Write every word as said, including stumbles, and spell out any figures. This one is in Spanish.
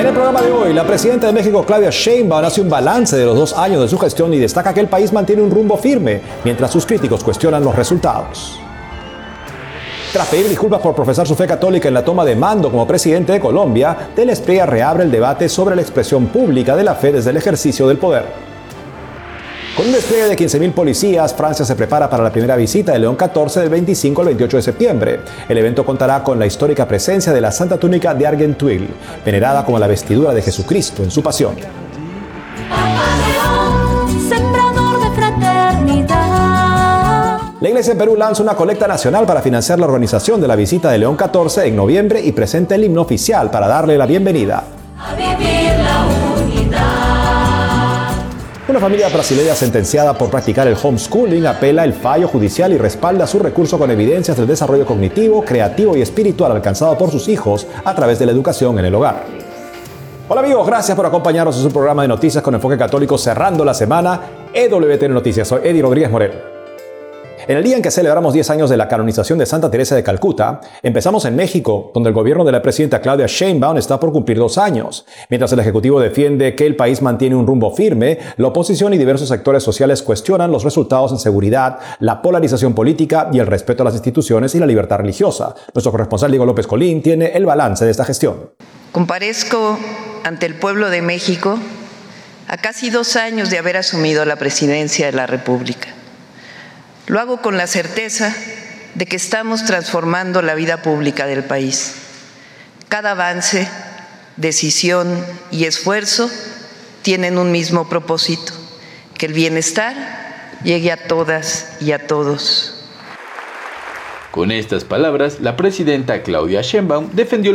En el programa de hoy, la presidenta de México, Claudia Sheinbaum, hace un balance de los dos años de su gestión y destaca que el país mantiene un rumbo firme, mientras sus críticos cuestionan los resultados. Tras pedir disculpas por profesar su fe católica en la toma de mando como presidente de Colombia, Del Espriella reabre el debate sobre la expresión pública de la fe desde el ejercicio del poder. Con un despliegue de quince mil policías, Francia se prepara para la primera visita de León catorce del veinticinco al veintiocho de septiembre. El evento contará con la histórica presencia de la Santa Túnica de Argenteuil, venerada como la vestidura de Jesucristo en su pasión. La Iglesia en Perú lanza una colecta nacional para financiar la organización de la visita de León catorce en noviembre y presenta el himno oficial para darle la bienvenida. A vivir la unidad. Una familia brasileña sentenciada por practicar el homeschooling apela el fallo judicial y respalda su recurso con evidencias del desarrollo cognitivo, creativo y espiritual alcanzado por sus hijos a través de la educación en el hogar. Hola amigos, gracias por acompañarnos en su programa de noticias con enfoque católico cerrando la semana E W T N Noticias. Soy Eddie Rodríguez Morel. En el día en que celebramos diez años de la canonización de Santa Teresa de Calcuta, empezamos en México, donde el gobierno de la presidenta Claudia Sheinbaum está por cumplir dos años. Mientras el Ejecutivo defiende que el país mantiene un rumbo firme, la oposición y diversos sectores sociales cuestionan los resultados en seguridad, la polarización política y el respeto a las instituciones y la libertad religiosa. Nuestro corresponsal Diego López Colín tiene el balance de esta gestión. Comparezco ante el pueblo de México a casi dos años de haber asumido la presidencia de la República. Lo hago con la certeza de que estamos transformando la vida pública del país. Cada avance, decisión y esfuerzo tienen un mismo propósito: que el bienestar llegue a todas y a todos. Con estas palabras, la presidenta Claudia Sheinbaum defendió